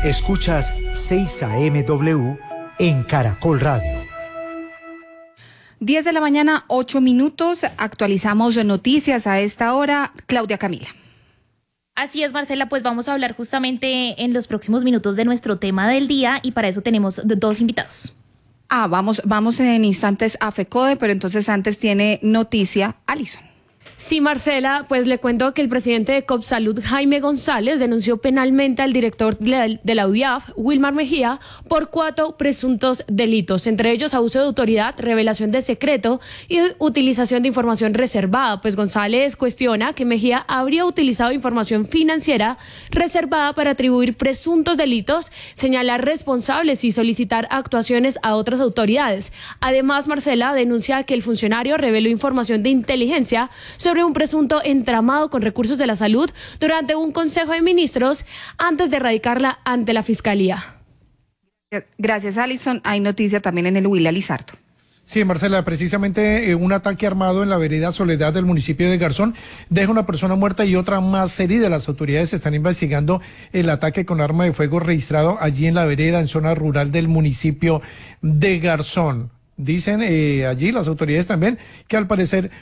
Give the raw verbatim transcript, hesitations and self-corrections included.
Escuchas seis A M W en Caracol Radio. diez de la mañana, ocho minutos. Actualizamos noticias a esta hora. Claudia Camila. Así es, Marcela, pues vamos a hablar justamente en los próximos minutos de nuestro tema del día y para eso tenemos dos invitados. Ah, vamos, vamos en instantes a FECODE, pero entonces antes tiene noticia Alison. Sí, Marcela, pues le cuento que el presidente de Copsalud, Jaime González, denunció penalmente al director de la U I A F, Wilmar Mejía, por cuatro presuntos delitos, entre ellos abuso de autoridad, revelación de secreto y utilización de información reservada. Pues González cuestiona que Mejía habría utilizado información financiera reservada para atribuir presuntos delitos, señalar responsables y solicitar actuaciones a otras autoridades. Además, Marcela denuncia que el funcionario reveló información de inteligencia sobre sobre un presunto entramado con recursos de la salud durante un Consejo de Ministros antes de radicarla ante la Fiscalía. Gracias, Alison. Hay noticia también en el Huila Lizardo. Sí, Marcela, precisamente eh, un ataque armado en la vereda Soledad del municipio de Garzón deja una persona muerta y otra más herida. Las autoridades están investigando el ataque con arma de fuego registrado allí en la vereda, en zona rural del municipio de Garzón. Dicen eh, allí las autoridades también que al parecer